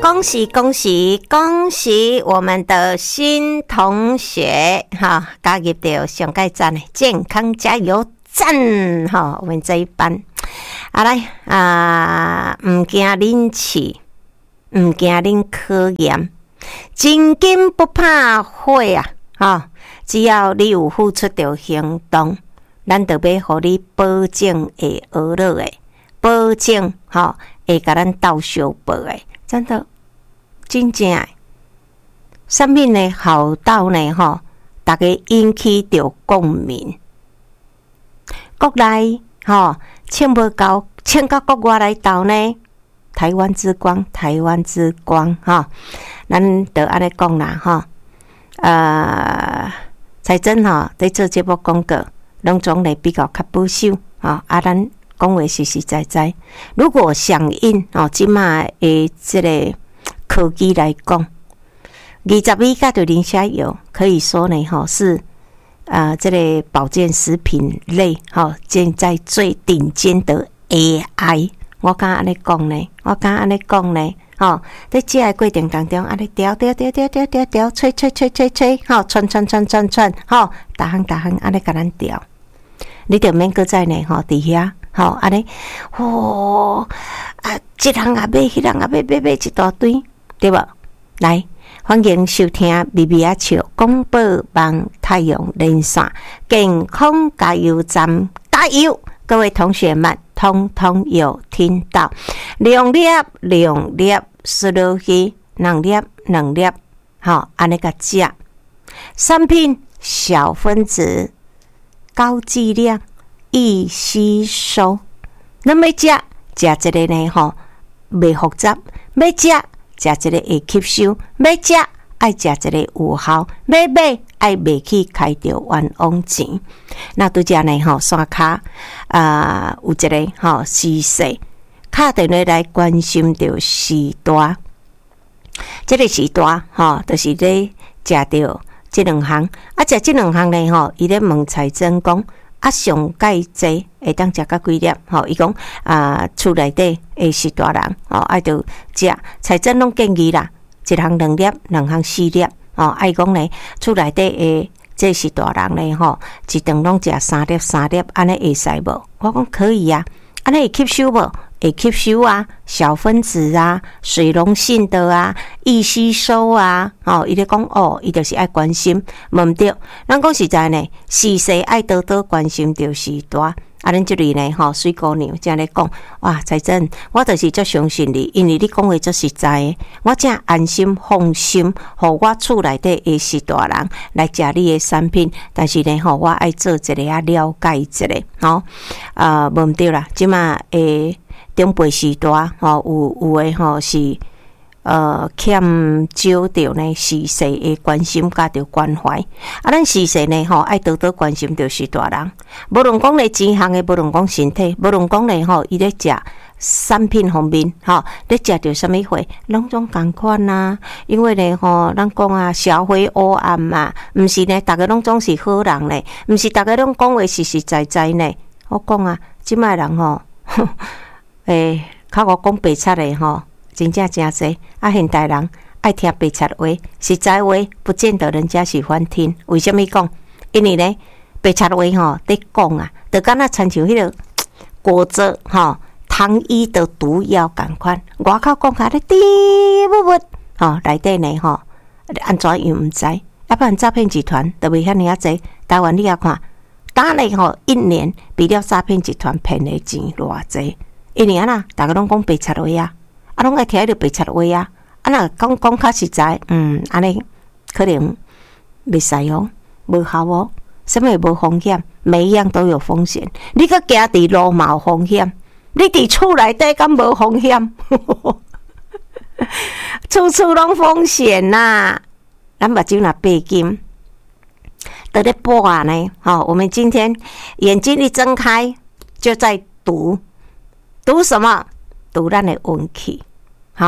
恭喜恭喜恭喜我们的新同学哈，加入到上界站的健康加油站哈，我们这一班啊来唔惊恁气，唔惊恁考验，真金不怕火啊哈！只要你有付出着行动，咱就要互你保证会学落的，保证哈会甲咱斗相报的，真的。真正的产品呢好到呢吼，大家引起着共鸣。国内吼请无够，请到国外来斗呢。台湾之光，台湾之光哈，咱就安尼讲啦哈。财政吼在做节目广告，拢总来比较较保守啊。咱讲话实实在在，如果响应哦，即马的这个科技来讲，20米加的磷虾油可以说呢，是这个保健食品类现在最顶尖的 AI。我敢安尼讲呢，在食的过程当中，安尼调，吹，串，大项安尼甲咱调，你就免搁在呢伫遐，安尼，这项也买，迄项也买一大堆。对吧？来，欢迎收听咪咪啊笑广播网太阳连线健康加油站，加油！各位同学们，通通有听到，两粒输落去，两粒，好，安尼个食产品小分子，高剂量，易吸收。咱要食一个呢袂复杂，要食一个会吸收，要食爱食一个有效，要买爱买去开着冤枉钱。那拄则呢山骹有一个时势，敲电话来关心着时代。这个时代就是咧食着这两项，食这两项呢伊咧问财政讲。上介济会当食到几粒？伊讲厝内底的是大人爱着食，财政拢建议啦，一项2粒，两项4粒爱讲呢，厝内底的这是大人呢一顿拢食3粒，安尼会使无？我讲可以啊，安尼会吸收无？会吸收啊，小分子啊，水溶性的啊，易吸收啊，伊咧讲伊就是爱关心，无毋对。咱讲实在呢，时势爱多多关心着时代。咱这里呢，水姑娘这样咧讲，哇，财政，我就是足相信你，因为你讲话足实在的，我正安心放心，互我厝内底的是大人来食你的产品，但是呢，我爱做一个了解一下，无毋对啦，即马中辈时代有的是欠少着呢时势的关心甲着关怀，咱时势呢爱多多关心着是大人，无论讲咧钱项的，无论讲身体，无论讲咧伊咧食产品方面咧食着什么货，拢总共款啊。因为咧咱讲社会黑暗嘛，毋是呢，大家拢总是好人咧，毋是大家拢讲话实实在在呢。我讲即摆人较我讲白贼的真正真济现代人爱听白贼话，实在话不见得人家喜欢听。为什么讲？因为呢，白贼话在讲就敢若亲像迄个裹着糖衣的毒药共款。外口讲下咧滴不内底呢安怎样毋知？要不然诈骗集团就袂遐尔济。台湾你也看，打咧1年比了诈骗集团骗的钱偌济。因为大家拢讲白贼话拢爱听迄个白贼话若讲较实在，安尼可能袂使无效什么无风险，每一样都有风险。你搁行伫路嘛有风险，你伫厝内底敢无风险？处处拢风险呐！咱目睭若闭紧，在咧播呢。我们今天眼睛一睁开，就在读什么？读咱的运气。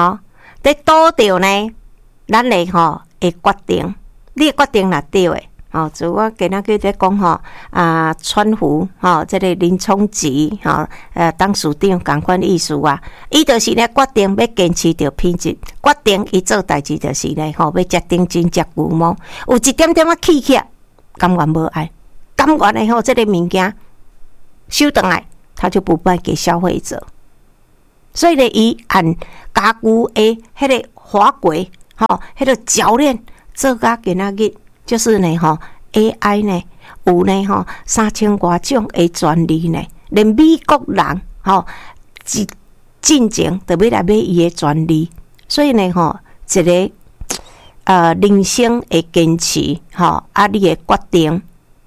在赌着呢，咱的会决定，你的决定若对的， 就我今仔日在讲川湖这个林聪吉董事长同款意思啊，伊就是咧决定要坚持着品质，决定伊做代志就是咧要接顶真接牛毛，有一点点气气，甘愿无爱，甘愿的这个物件收回来，他就不卖给消费者。所以咧，伊按家具的迄个滑轨，迄个铰链做甲今仔日，就是呢AI 呢有呢3000多种的专利呢，连美国人进前就要来买伊的专利，所以呢一个人生的坚持你的决定，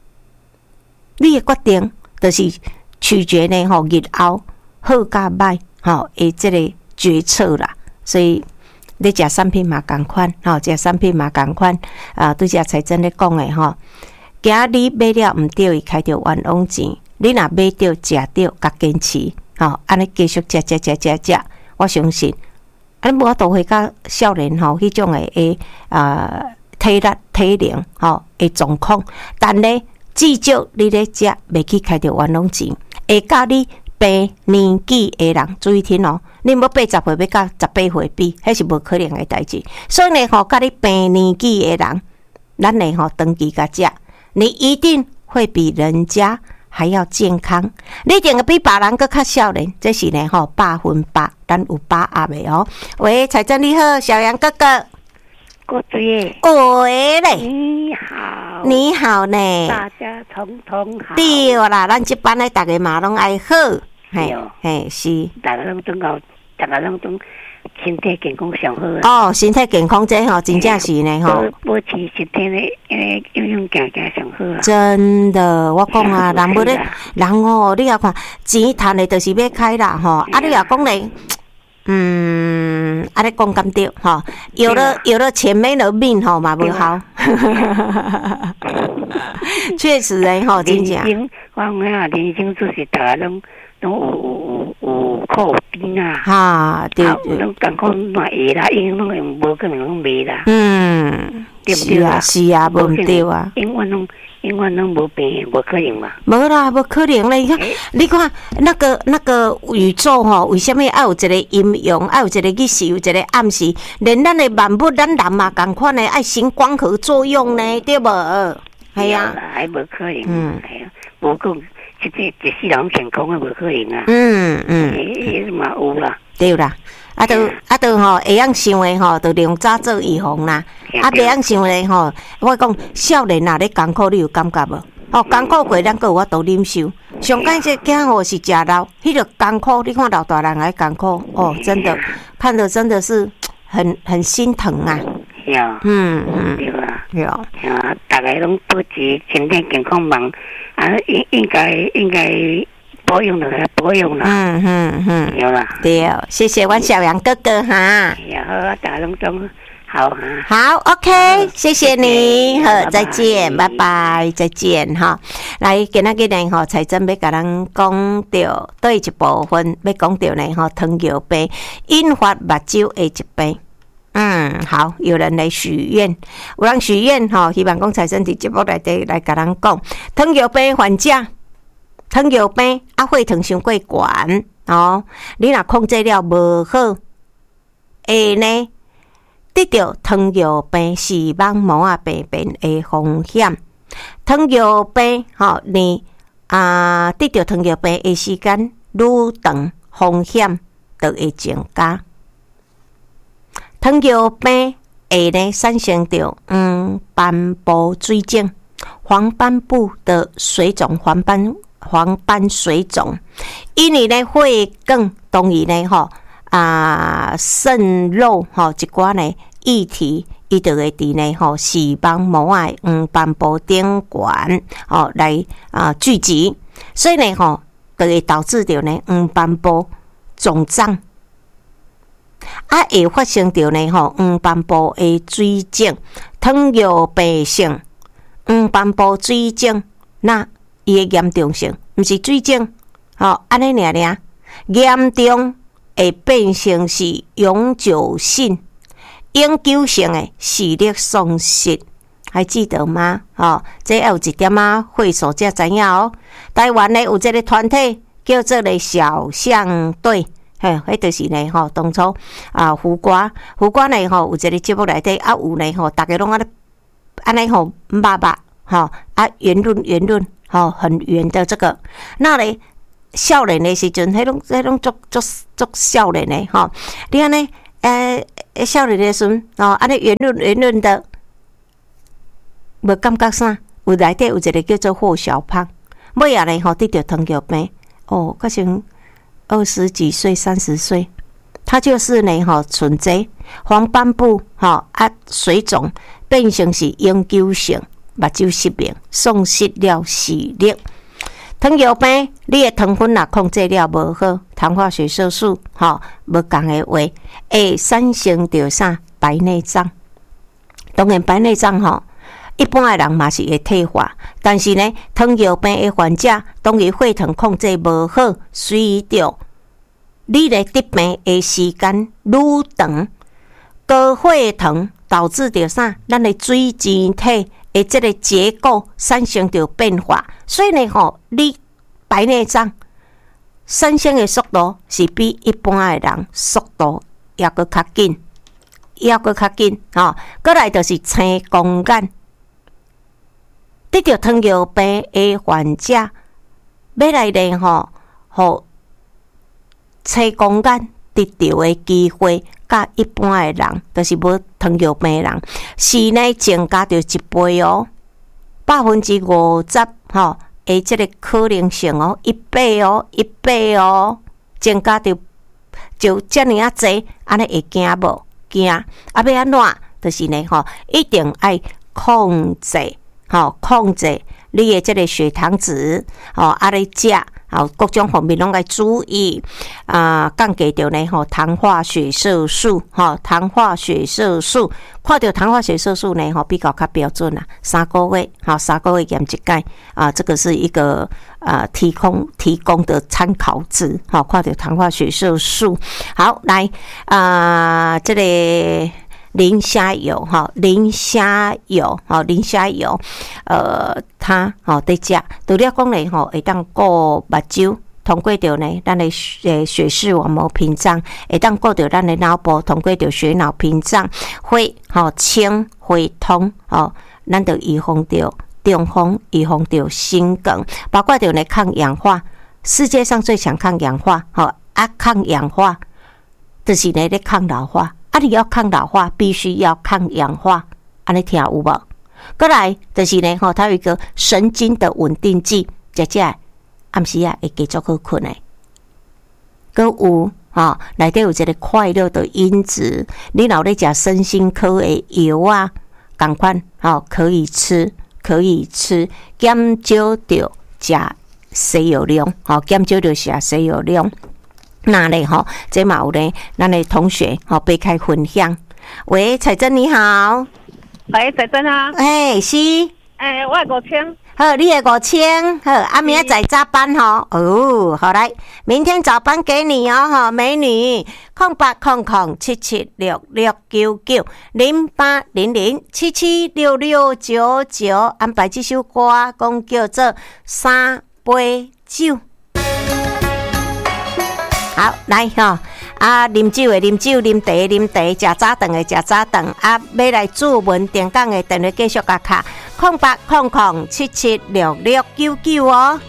就是取决呢日后好甲歹的这个决策啦，所以。你食产品嘛同款，食产品嘛同款，对遮财政咧讲诶今仔日买了毋对，伊开着冤枉钱。你若买着食着，甲坚持，安尼继续食，我相信，安尼无法度会甲少年迄种诶体力体能诶状况，但咧至少你咧食，袂去开着冤枉钱，会甲你。病年纪的人注意听你要80岁要甲18岁比，迄是无可能的代志。所以呢，甲你病年纪的人，咱呢长期甲食，你一定会比人家还要健康。你一定会比别人搁较少年，这是呢100%，咱有把握的喂，财政你好，小杨哥哥。 郭子耶， 喂嘞， 你好， 你好呢， 大家通通好。 对啦，咱这班的大家嘛拢爱好，嘿，是。 大家拢总身体健康上好。 身体健康这真正是呢保持身体的样样行上好。 真的，我讲人要咧，人你也看钱赚的，就是要开啦你也讲咧。你讲甘对有了钱没了命嘛不好，确实真正。 我讲人生就是大家拢有苦甜对， 拢艰苦嘛会啦，因拢无可能拢袂啦。对不对是啊，无毋对啊。 永远拢无病，无可能嘛。 无啦，无可能咧。你看那个宇宙为什么要有一个阴阳，要有一个日时，有一个暗时？连咱的万物，咱人嘛共款的，爱行光合作用呢，对无？系啊， 还无可能。系啊，无讲一世人健康的无可能啊。迄嘛有啦。 对啦。会晓想的就用早做预防啦。袂晓想的我讲少年啊，咧艰苦你有感觉无？艰苦过咱有法度忍受。上简这囝是食老，迄个艰苦，你看老大人来艰苦真的看着真的是很心疼啊。 对啦，大家拢保持身体健康忙应该。保养了，有啦。 对，谢谢阮小杨哥哥哈。 好，大龙总好哈。 好 ，OK， 谢谢你，好，再见，拜拜，再见哈。来，今仔日呢财政要甲咱讲到倒一部分，要讲到呢糖尿病引发目睭的疾病。好，有人来许愿，有人许愿希望讲财政伫节目内底来甲咱讲糖尿病患者。糖尿病血糖伤过悬你若控制了无好，会呢得到糖尿病视网膜病变的风险。糖尿病你得到糖尿病的时间愈长，风险就会增加。糖尿病会呢产生着斑部水肿、黄斑部的水肿、黄斑水肿，因为呢血管当然呢渗漏一寡呢液体，伊就会伫呢视网膜黄斑部顶缘来聚集，所以呢就会导致着呢黄斑部肿胀，会发生着呢黄斑部的水肿。糖尿病性黄斑部水肿那伊的严重性，毋是水肿，安尼尔，严重会变成是永久性、永久性的视力丧失， 还记得吗？这要有一点会所才知影哦。台湾呢有一个团体叫做咧小象队，迄就是呢当初胡瓜呢有一个节目内底有呢大家拢安尼肉圆润很圆的这个，那咧少年的时阵，迄拢足少年的你看呢？少年的时阵安尼圆润的。无感觉啥，内底有一个叫做霍小胖，尾仔呢得着糖尿病，可像20几岁、30岁，他就是呢存在黄斑部水肿，变成是永久性目睭失明，丧失了视力。糖尿病，你的糖分控制了无好，糖化血色素无共的话，会产生着啥白内障。当然，白内障一般的人嘛是会退化，但是呢，糖尿病的患者，当伊血糖控制无好，随着你的得病的时间愈长，高血糖导致着啥？咱的水晶体的这个结构产生着变化，所以呢，你白内障产生的速度是比一般的人速度要搁较紧，过来就是青光眼。得着糖尿病的患者，要来呢互青光眼得到的机会，甲一般的人，就是无糖尿病的人，是呢增加着1倍，50%的这个可能性1倍增加着就遮尔啊济，安尼会惊无？惊，要安怎？就是呢一定要控制你的这个血糖值，你食各种方面拢要注意降低着呢糖化血色素，糖化血色素，看到糖化血色素呢比较标准啦，3个月验一次这个是一个提供的参考值，看到糖化血色素。好，来这个。磷虾油，它在食，除了讲咧会当顾目睭，通过着呢咱的血视网膜屏障，会当顾着咱的脑部，通过着血脑屏障，会清会通咱就预防着中风，预防着心梗，包括着呢抗氧化，世界上最强抗氧化，抗氧化就是呢咧抗老化。你要抗老化，必须要抗氧化，安尼听有无？过来就是呢，它有一个神经的稳定剂，食暗时会继续好困的。搁有内底有一个快乐的因子，你若咧食身心科的药同款可以吃，减少着食西药量，减少着食西药量。那嘞这嘛有咧，咱的同学被开分享。喂，彩珍你好。 喂，彩珍啊。 是。 我的5000。 好，你的5000。好，明仔载早班好来，明天早班给你美女，08007766990800776699，安排这首歌，讲叫做3杯酒。好，来啉酒的啉酒，啉茶的啉茶，食早顿的食早顿，要来注文电讲的电话继续甲卡，0800776699哦。